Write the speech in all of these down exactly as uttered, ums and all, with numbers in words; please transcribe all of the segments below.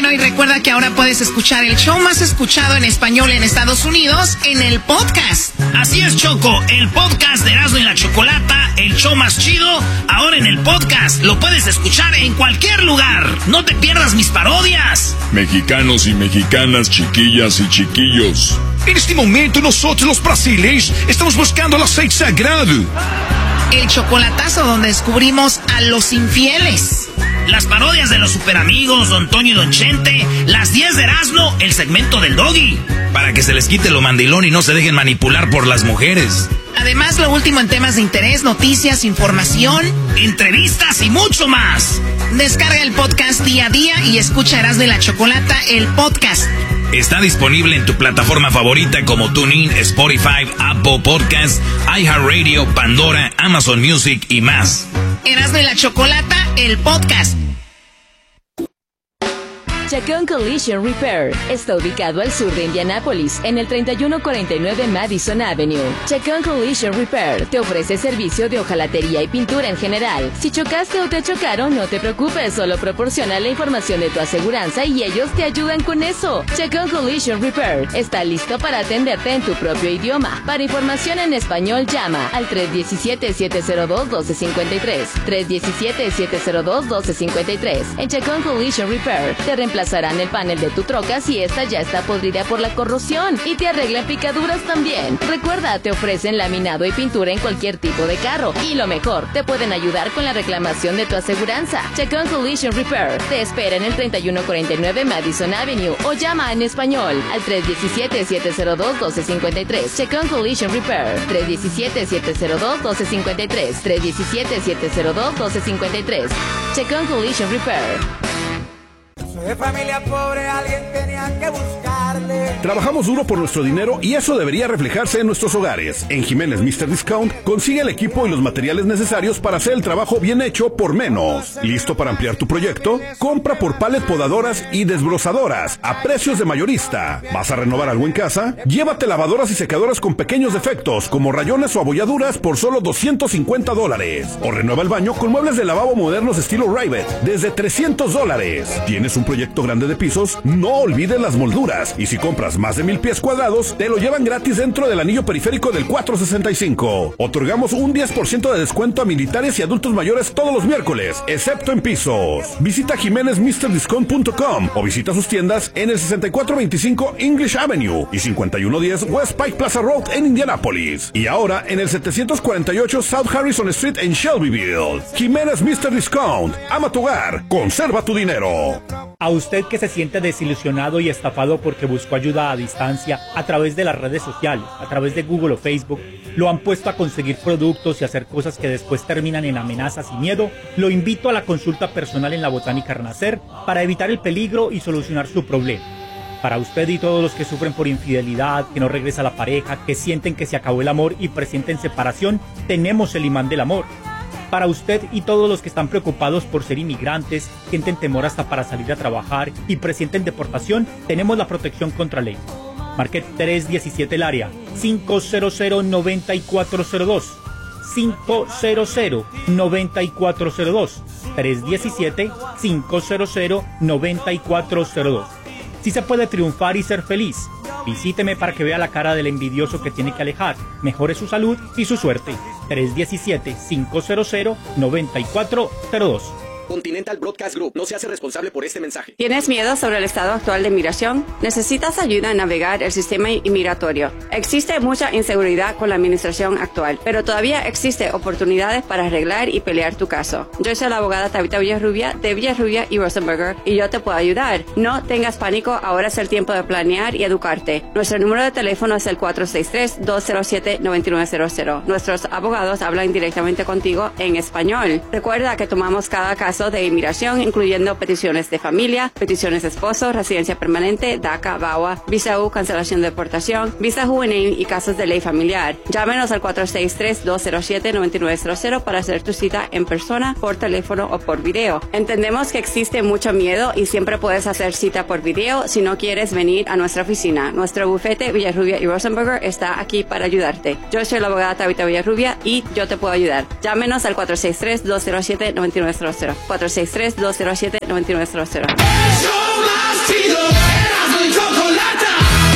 Bueno, y recuerda que ahora puedes escuchar el show más escuchado en español en Estados Unidos en el podcast. Así es, Choco, el podcast de Erasmo y la Chocolata, el show más chido, ahora en el podcast. Lo puedes escuchar en cualquier lugar. No te pierdas mis parodias. Mexicanos y mexicanas, chiquillas y chiquillos. En este momento nosotros los brasileños estamos buscando el aceite sagrado. El chocolatazo donde descubrimos a los infieles. Las parodias de los superamigos, Don Toño y Don Chente. Las diez de Erasmo, el segmento del Doggy. Para que se les quite lo mandilón y no se dejen manipular por las mujeres. Además, lo último en temas de interés, noticias, información, entrevistas y mucho más. Descarga el podcast día a día y escucha Erasmo y la Chocolata, el podcast. Está disponible en tu plataforma favorita como TuneIn, Spotify, Apple Podcasts, iHeartRadio, Pandora, Amazon Music y más. Erasmo y la Chocolata, el podcast. Chacón Collision Repair está ubicado al sur de Indianápolis, en el treinta y uno cuarenta y nueve Madison Avenue. Chacón Collision Repair te ofrece servicio de hojalatería y pintura en general. Si chocaste o te chocaron, no te preocupes, solo proporciona la información de tu aseguranza y ellos te ayudan con eso. Chacón Collision Repair está listo para atenderte en tu propio idioma. Para información en español, llama al tres uno siete, siete cero dos, uno dos cinco tres, tres uno siete, siete cero dos, uno dos cinco tres. En Chacón Collision Repair te reemplazarán el panel de tu troca si esta ya está podrida por la corrosión y te arreglan picaduras también. Recuerda, te ofrecen laminado y pintura en cualquier tipo de carro y lo mejor, te pueden ayudar con la reclamación de tu aseguranza. Chacón Collision Repair te espera en el treinta y uno cuarenta y nueve Madison Avenue o llama en español al tres uno siete, siete cero dos, uno dos cinco tres. Chacón Collision Repair tres uno siete, siete cero dos, uno dos cinco tres, tres uno siete, siete cero dos, uno dos cinco tres. Chacón Collision Repair. De familia pobre, alguien tenía que buscarle. Trabajamos duro por nuestro dinero y eso debería reflejarse en nuestros hogares. En Jiménez míster Discount consigue el equipo y los materiales necesarios para hacer el trabajo bien hecho por menos. ¿Listo para ampliar tu proyecto? Compra por pallet podadoras y desbrozadoras a precios de mayorista. ¿Vas a renovar algo en casa? Llévate lavadoras y secadoras con pequeños defectos como rayones o abolladuras por solo doscientos cincuenta dólares. O renueva el baño con muebles de lavabo modernos estilo Rivet desde trescientos dólares. ¿Tienes un proyecto grande de pisos? No olvides las molduras. Y si compras más de mil pies cuadrados, te lo llevan gratis dentro del anillo periférico del cuatrocientos sesenta y cinco. Otorgamos un diez por ciento de descuento a militares y adultos mayores todos los miércoles, excepto en pisos. Visita jiménez mister discount punto com o visita sus tiendas en el sesenta y cuatro veinticinco English Avenue y cincuenta y uno diez West Pike Plaza Road en Indianápolis. Y ahora en el setecientos cuarenta y ocho South Harrison Street en Shelbyville. Jiménez míster Discount. Ama tu hogar. Conserva tu dinero. A usted que se siente desilusionado y estafado porque buscó ayuda a distancia a través de las redes sociales, a través de Google o Facebook, lo han puesto a conseguir productos y hacer cosas que después terminan en amenazas y miedo, lo invito a la consulta personal en la Botánica Renacer para evitar el peligro y solucionar su problema. Para usted y todos los que sufren por infidelidad, que no regresa la pareja, que sienten que se acabó el amor y presienten separación, tenemos el imán del amor. Para usted y todos los que están preocupados por ser inmigrantes, sienten temor hasta para salir a trabajar y presienten deportación, tenemos la protección contra ley. Marque tres uno siete el área, cinco cero cero, nueve cuatro cero dos, cinco cero cero, nueve cuatro cero dos, tres uno siete, cinco cero cero, nueve cuatro cero dos. Si se puede triunfar y ser feliz. Visíteme para que vea la cara del envidioso que tiene que alejar, mejore su salud y su suerte. tres uno siete, cinco cero cero, nueve cuatro cero dos. Continental Broadcast Group no se hace responsable por este mensaje. ¿Tienes miedo sobre el estado actual de migración? ¿Necesitas ayuda en navegar el sistema inmigratorio? Existe mucha inseguridad con la administración actual, pero todavía existe oportunidades para arreglar y pelear tu caso. Yo soy la abogada Tabitha Villarrubia de Villarrubia y Rosenberger y yo te puedo ayudar. No tengas pánico, ahora es el tiempo de planear y educarte. Nuestro número de teléfono es el cuatro seis tres, dos cero siete, nueve nueve cero cero. Nuestros abogados hablan directamente contigo en español. Recuerda que tomamos cada caso de inmigración, incluyendo peticiones de familia, peticiones de esposo, residencia permanente, DACA, V A W A, visa U, cancelación de deportación, visa juvenil y casos de ley familiar. Llámenos al cuatro seis tres, dos cero siete, nueve nueve cero cero para hacer tu cita en persona, por teléfono o por video. Entendemos que existe mucho miedo y siempre puedes hacer cita por video si no quieres venir a nuestra oficina. Nuestro bufete Villarrubia y Rosenberger está aquí para ayudarte. Yo soy la abogada Tabitha Villarrubia y yo te puedo ayudar. Llámenos al cuatro seis tres, dos cero siete, nueve nueve cero cero. cuatro seis tres, dos cero siete, nueve nueve cero cero. más chido, Erasmo y Chocolata.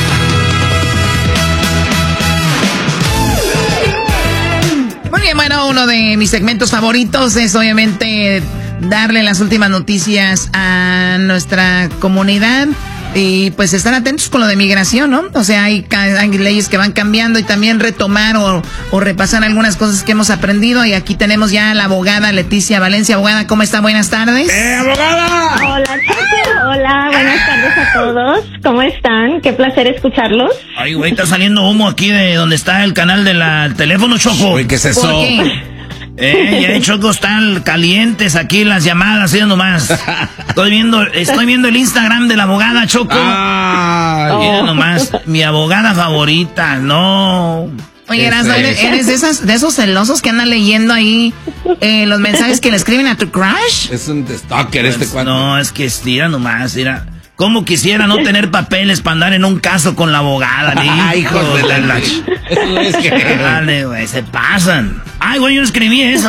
Muy bien, bueno, uno de mis segmentos favoritos es obviamente darle las últimas noticias a nuestra comunidad. Y pues estar atentos con lo de migración, ¿no? O sea, hay, hay leyes que van cambiando y también retomar o, o repasar algunas cosas que hemos aprendido. Y aquí tenemos ya a la abogada Leticia Valencia. Abogada, ¿cómo está? Buenas tardes. ¡Eh, abogada! Hola, Choco. Hola, buenas tardes a todos. ¿Cómo están? Qué placer escucharlos. Ay, güey, está saliendo humo aquí de donde está el canal del teléfono, Choco. Uy, ¿qué es eso? ¿Por qué? Eh, ya Choco, están calientes aquí las llamadas, ¿sí nomás? Estoy viendo, estoy viendo el Instagram de la abogada, Choco. Ah, Mira nomás, mi abogada favorita, no. Oye, Erasmo, ¿eres, eres de, esas, de esos celosos que andan leyendo ahí eh, los mensajes que le escriben a tu crush? Es un stalker este Pues, cuate. no, es que mira nomás, mira. ¿Cómo quisiera no tener papeles para andar en un caso con la abogada? Ay, hijos de la... la... Eso es que... Dale, güey, se pasan. Ay, güey, yo no escribí eso.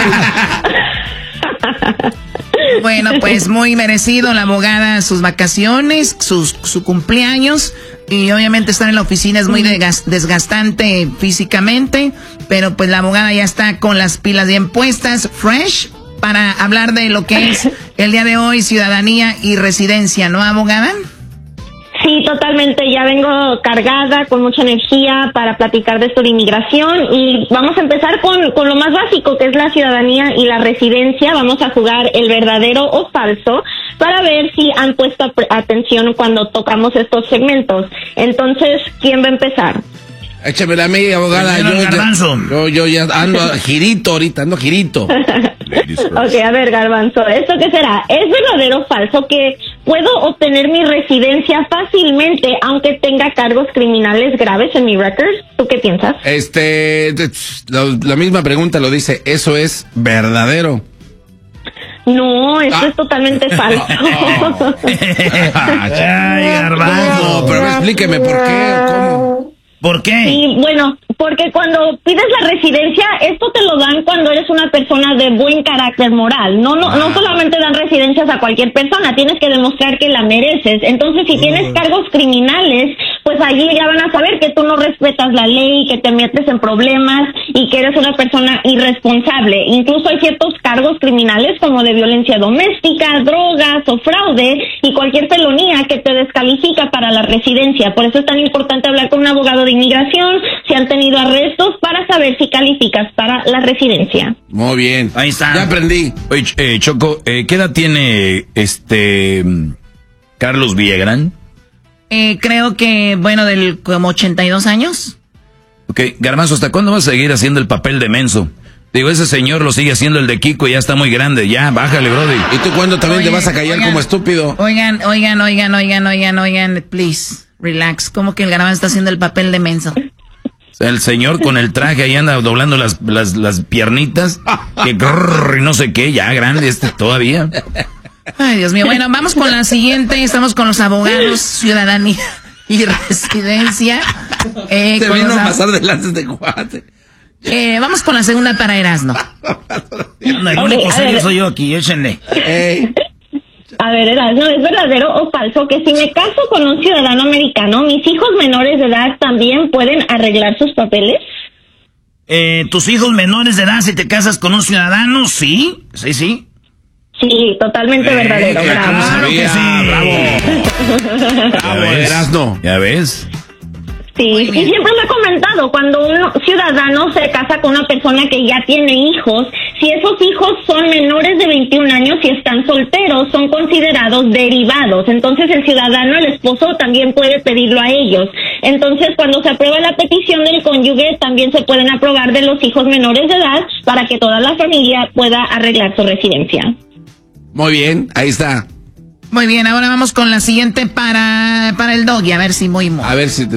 Bueno, pues muy merecido la abogada, sus vacaciones, sus, su cumpleaños. Y obviamente estar en la oficina es muy desgastante físicamente. Pero pues la abogada ya está con las pilas bien puestas, fresh, para hablar de lo que es el día de hoy, ciudadanía y residencia, ¿no, abogada? Sí, totalmente. Ya vengo cargada, con mucha energía para platicar de esto de inmigración. Y vamos a empezar con, con lo más básico, que es la ciudadanía y la residencia. Vamos a jugar el verdadero o falso para ver si han puesto atención cuando tocamos estos segmentos. Entonces, ¿quién va a empezar? Échamela a mí, abogada. Yo, yo, yo, yo ya ando girito ahorita, ando girito. Ok, a ver, Garbanzo, ¿esto qué será? ¿Es verdadero o falso que puedo obtener mi residencia fácilmente aunque tenga cargos criminales graves en mi record? ¿Tú qué piensas? Este, la, la misma pregunta lo dice, ¿eso es verdadero? No, esto ah. es totalmente falso. Ay, Garbanzo. No, pero explíqueme por qué, cómo. ¿Por qué? Sí, bueno, porque cuando pides la residencia, esto te lo dan cuando eres una persona de buen carácter moral. No, no, ah. no solamente dan residencias a cualquier persona, tienes que demostrar que la mereces. Entonces, si tienes cargos criminales, pues allí ya van a saber que tú no respetas la ley, que te metes en problemas y que eres una persona irresponsable. Incluso hay ciertos cargos criminales como de violencia doméstica, drogas o fraude y cualquier felonía que te descalifica para la residencia. Por eso es tan importante hablar con un abogado de inmigración si han tenido arrestos para saber si calificas para la residencia. Muy bien. Ahí está. Ya aprendí. Oye, eh, Choco, eh, ¿qué edad tiene este Carlos Villagrán? Eh, creo que, bueno, del como ochenta y dos años. Ok, Garbanzo, ¿hasta cuándo vas a seguir haciendo el papel de menso? Digo, ese señor lo sigue haciendo el de Kiko y ya está muy grande. Ya, bájale, brody. ¿Y tú cuándo también Oye, te vas a callar oigan, como estúpido? Oigan, oigan, oigan, oigan, oigan, oigan, please, relax. ¿Cómo que el Garbanzo está haciendo el papel de menso? O sea, el señor con el traje ahí anda doblando las, las, las piernitas. Que grrr, y no sé qué, ya grande este todavía. Ay, Dios mío. Bueno, vamos con la siguiente. Estamos con los abogados, ciudadanía y residencia. Eh, Se con vino los a pasar delante de cuate. Eh, vamos con la segunda para Erasmo. No, el único serio soy yo aquí, échenle. Hey. A ver, Erasmo, ¿es verdadero o falso que si me caso con un ciudadano americano, mis hijos menores de edad también pueden arreglar sus papeles? Eh, ¿Tus hijos menores de edad, si te casas con un ciudadano? Sí, sí, sí. Sí, totalmente eh, verdadero. Bravo. Claro que sí. Bravo. Bravo, Erasmo. ¿Ya ves? Sí, y siempre lo he comentado, cuando un ciudadano se casa con una persona que ya tiene hijos, si esos hijos son menores de veintiún años y están solteros, son considerados derivados. Entonces el ciudadano, el esposo, también puede pedirlo a ellos. Entonces cuando se aprueba la petición del cónyuge, también se pueden aprobar de los hijos menores de edad para que toda la familia pueda arreglar su residencia. Muy bien, ahí está. Muy bien, ahora vamos con la siguiente para, para el Doggy, a ver si muy muy. A ver si te...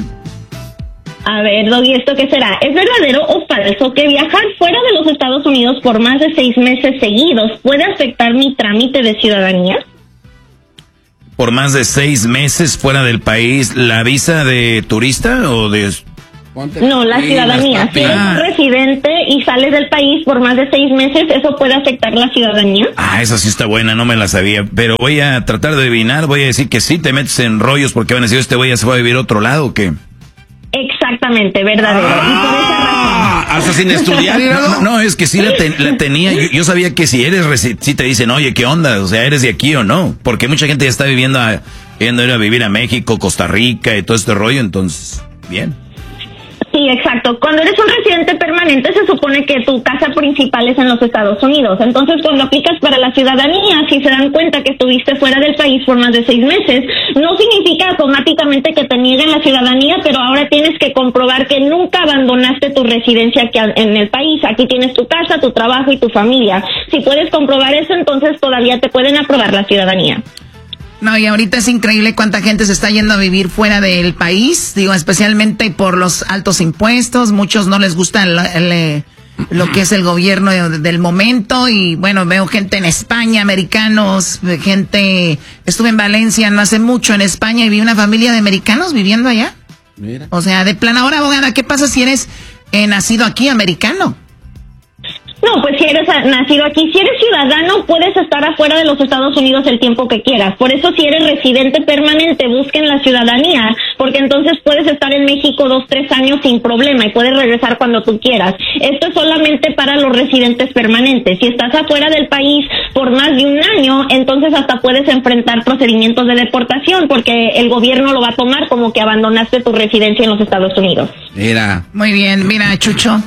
A ver, Doggy, ¿esto qué será? ¿Es verdadero o falso que viajar fuera de los Estados Unidos por más de seis meses seguidos puede afectar mi trámite de ciudadanía? Por más de seis meses fuera del país, ¿la visa de turista o de...? No, la ciudadanía. Si eres un residente y sales del país por más de seis meses, ¿eso puede afectar la ciudadanía? Ah, esa sí está buena, no me la sabía. Pero voy a tratar de adivinar, voy a decir que sí te metes en rollos porque van a decir, este güey ya se va a vivir a otro lado, ¿o qué? Exactamente, verdadero. Ah, y por esa razón. Hasta sin estudiar. No, no, es que sí la, ten, la tenía. Yo, yo sabía que si eres, resi- si te dicen, oye, ¿qué onda? O sea, ¿eres de aquí o no? Porque mucha gente ya está viviendo, a, yendo a ir a vivir a México, Costa Rica y todo este rollo, entonces, bien. Sí, exacto. Cuando eres un residente permanente se supone que tu casa principal es en los Estados Unidos. Entonces, cuando aplicas para la ciudadanía, si se dan cuenta que estuviste fuera del país por más de seis meses, no significa automáticamente que te nieguen la ciudadanía, pero ahora tienes que comprobar que nunca abandonaste tu residencia aquí en el país. Aquí tienes tu casa, tu trabajo y tu familia. Si puedes comprobar eso, entonces todavía te pueden aprobar la ciudadanía. No, y ahorita es increíble cuánta gente se está yendo a vivir fuera del país, digo, especialmente por los altos impuestos. Muchos no les gusta el, el, lo que es el gobierno del momento y bueno, veo gente en España, americanos, gente, estuve en Valencia no hace mucho en España y vi una familia de americanos viviendo allá. Mira. O sea, de plan, ahora abogada, ¿qué pasa si eres eh, nacido aquí, americano? No, pues si eres nacido aquí, si eres ciudadano, puedes estar afuera de los Estados Unidos el tiempo que quieras. Por eso, si eres residente permanente, busquen la ciudadanía, porque entonces puedes estar en México dos, tres años sin problema y puedes regresar cuando tú quieras. Esto es solamente para los residentes permanentes. Si estás afuera del país por más de un año, entonces hasta puedes enfrentar procedimientos de deportación, porque el gobierno lo va a tomar como que abandonaste tu residencia en los Estados Unidos. Mira. Muy bien, mira, Chucho.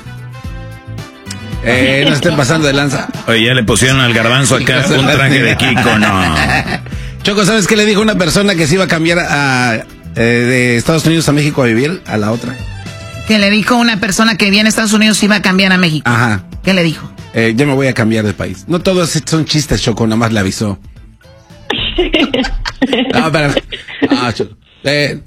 Eh, no estén pasando de lanza. Oye, ya le pusieron al garbanzo acá un traje de Kiko, no. Choco, ¿sabes qué le dijo una persona que se iba a cambiar a, eh, de Estados Unidos a México a vivir a la otra? Que le dijo una persona que vivía en Estados Unidos iba a cambiar a México. Ajá. ¿Qué le dijo? Eh, yo me voy a cambiar de país. No todos son chistes, Choco, nada más le avisó. No, pero... Ah, Choco. Eh...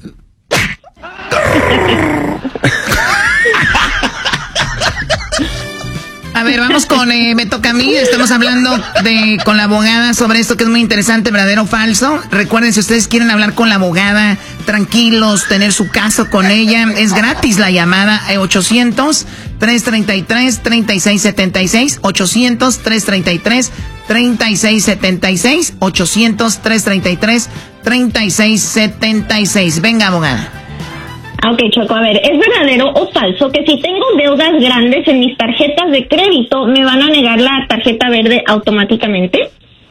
A ver, vamos con, eh, me toca a mí, estamos hablando de con la abogada sobre esto que es muy interesante, verdadero o falso. Recuerden, si ustedes quieren hablar con la abogada, tranquilos, tener su caso con ella, es gratis la llamada, eh, ochocientos, tres treinta y tres, treinta y seis setenta y seis, ochocientos, tres treinta y tres, treinta y seis setenta y seis, ochocientos, tres treinta y tres, treinta y seis setenta y seis. Venga, abogada. Ok, Choco, a ver, ¿es verdadero o falso que si tengo deudas grandes en mis tarjetas de crédito, me van a negar la tarjeta verde automáticamente?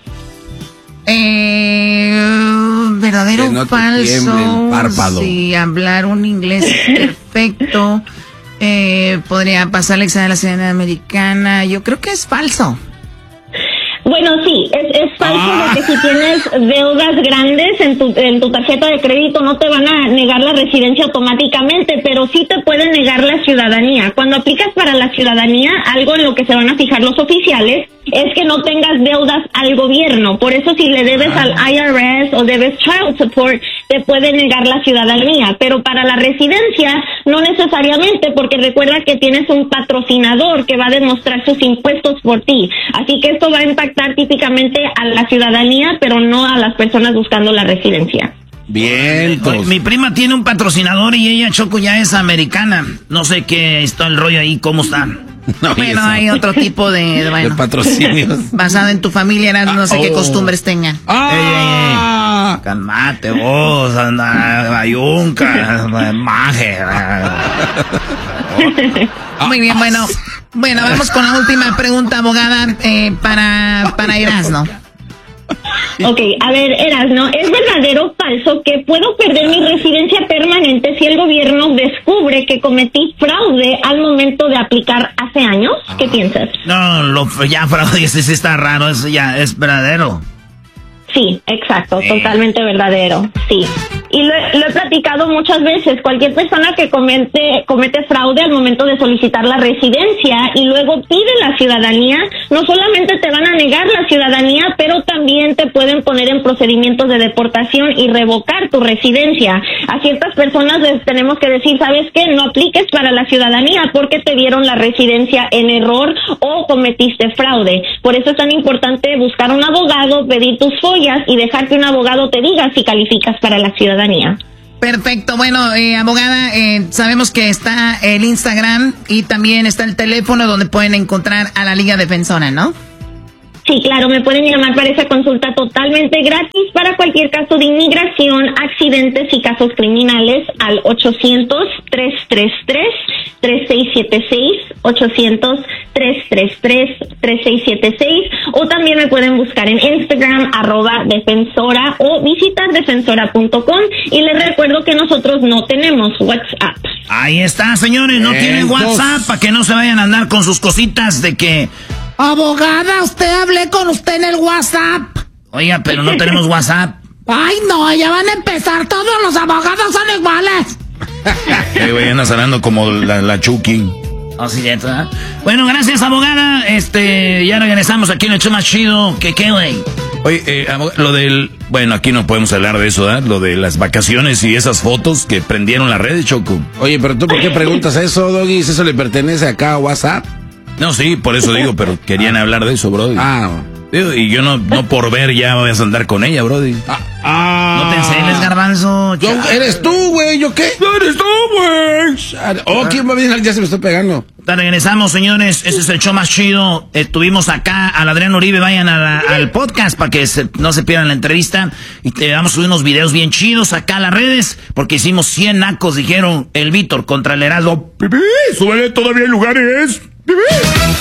Eh, ¿verdadero o no falso? Sí, hablar un inglés perfecto. Eh, podría pasar el examen de la ciudadanía americana. Yo creo que es falso. Bueno, sí, es, es falso ah. porque si tienes deudas grandes en tu, en tu tarjeta de crédito no te van a negar la residencia automáticamente, pero sí te pueden negar la ciudadanía. Cuando aplicas para la ciudadanía, algo en lo que se van a fijar los oficiales es que no tengas deudas al gobierno. Por eso si le debes ah. al I R S o debes child support, te puede negar la ciudadanía. Pero para la residencia, no necesariamente, porque recuerda que tienes un patrocinador que va a demostrar sus impuestos por ti. Así que esto va a impactar típicamente a la ciudadanía, pero no a las personas buscando la residencia. Bien, pues. Oye, mi prima tiene un patrocinador y ella, Choco, ya es americana. No sé qué está el rollo ahí, cómo está. No, bueno, eso. Hay otro tipo de, de, bueno, de patrocinios. Basado en tu familia, no sé ah, qué oh. costumbres tengan. Ah. Ey, ey, ey. Calmate vos, ayunca, maje. Muy bien, bueno. Bueno, vamos con la última pregunta, abogada, eh, para, para Erasno. Ok, a ver, Erasno, ¿es verdadero o falso que puedo perder mi residencia permanente si el gobierno descubre que cometí fraude al momento de aplicar hace años? ¿Qué piensas? No, lo, ya fraude, ese sí está raro, eso ya es verdadero. Sí, exacto, eh. totalmente verdadero, sí. Y lo, lo he platicado muchas veces, cualquier persona que comete, comete fraude al momento de solicitar la residencia y luego pide la ciudadanía, no solamente te van a negar la ciudadanía, pero también te pueden poner en procedimientos de deportación y revocar tu residencia. A ciertas personas les tenemos que decir, ¿sabes qué? No apliques para la ciudadanía porque te dieron la residencia en error o cometiste fraude. Por eso es tan importante buscar un abogado, pedir tus follas y dejar que un abogado te diga si calificas para la ciudadanía. Perfecto, bueno, eh, abogada, eh, sabemos que está el Instagram y también está el teléfono donde pueden encontrar a la Liga Defensora, ¿no? Sí, claro, me pueden llamar para esa consulta totalmente gratis para cualquier caso de inmigración, accidentes y casos criminales al ochocientos, tres tres tres, tres seis siete seis, ochocientos, tres tres tres, tres seis siete seis, o también me pueden buscar en Instagram, arroba defensora, o visitar defensora punto com, y les recuerdo que nosotros no tenemos WhatsApp. Ahí está, señores, no tienen WhatsApp, para que no se vayan a andar con sus cositas de que... Abogada, usted hablé con usted en el WhatsApp. Oiga, pero no tenemos WhatsApp. Ay, no, ya van a empezar. Todos los abogados son iguales. Eh, güey, andas hablando como la, la Chucky. Oh, sí, ¿eh? Bueno, gracias, abogada. Este, ya regresamos aquí en el show más chido. ¿Qué, qué, güey? Oye, eh, lo del... Bueno, aquí no podemos hablar de eso, ¿verdad? Lo de las vacaciones y esas fotos que prendieron las redes, Choco. Oye, pero tú, ¿por qué preguntas eso, Doggy? ¿Eso le pertenece acá a WhatsApp? No, sí, por eso digo, pero querían hablar de eso, brody. Ah, digo, y yo no, no por ver ya vas a andar con ella, brody. Ah, ah no te enseñes, garbanzo. Yo, eres tú, güey, ¿yo qué? Eres tú, güey. Oh, ¿quién va a venir? Ya se me está pegando. Ya regresamos, señores. Ese es el show más chido. Estuvimos acá al Adrián Uribe. Vayan a la, al podcast para que se, no se pierdan la entrevista. Y te vamos a subir unos videos bien chidos acá a las redes. Porque hicimos cien nacos, dijeron el Víctor contra el Heraldo. ¡Bebé! ¡Súbele, todavía hay lugares! ¡Bebé!